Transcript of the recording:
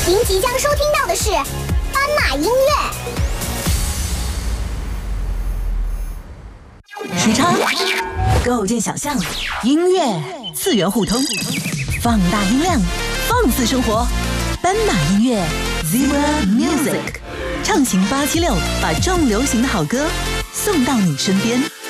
您即将收听到的是斑马音乐。 时差，构建想象，音乐次元互通，放大音量，放肆生活。斑马音乐 Zebra Music， 畅行876，把重流行的好歌送到你身边。